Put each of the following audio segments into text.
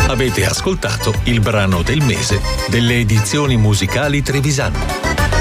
Avete ascoltato il brano del mese delle edizioni musicali Trevisan.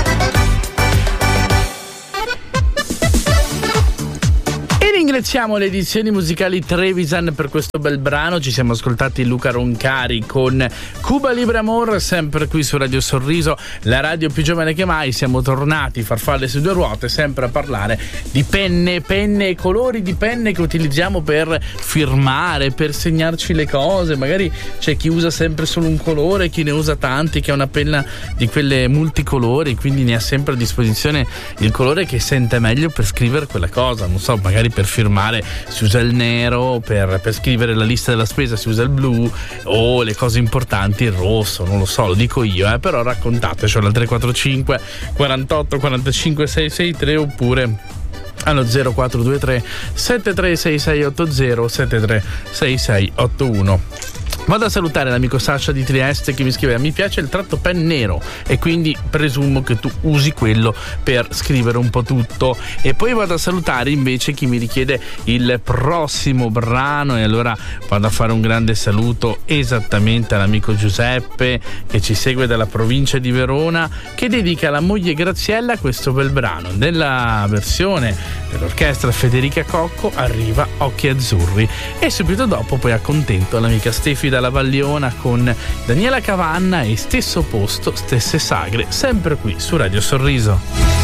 Ringraziamo le edizioni musicali Trevisan per questo bel brano. Ci siamo ascoltati Luca Roncari con Cuba Libre Amor, sempre qui su Radio Sorriso, la radio più giovane che mai. Siamo tornati, farfalle su due ruote, sempre a parlare di penne e colori di penne che utilizziamo per firmare, per segnarci le cose. Magari c'è chi usa sempre solo un colore, chi ne usa tanti, che ha una penna di quelle multicolori, quindi ne ha sempre a disposizione il colore che sente meglio per scrivere quella cosa. Non so, magari per firmare si usa il nero, per scrivere la lista della spesa si usa il blu, o le cose importanti il rosso, non lo so, lo dico io, però raccontatecelo al 345 48 45 663 oppure allo 0423 736680 736681. Vado a salutare l'amico Sasha di Trieste che mi scrive: mi piace il tratto pen nero e quindi presumo che tu usi quello per scrivere un po' tutto. E poi vado a salutare invece chi mi richiede il prossimo brano, e allora vado a fare un grande saluto esattamente all'amico Giuseppe che ci segue dalla provincia di Verona, che dedica alla moglie Graziella questo bel brano. Nella versione dell'orchestra Federica Cocco arriva Occhi Azzurri, e subito dopo poi accontento l'amica Stefi dalla Valliona con Daniela Cavanna e Stesso posto, stesse sagre, sempre qui su Radio Sorriso.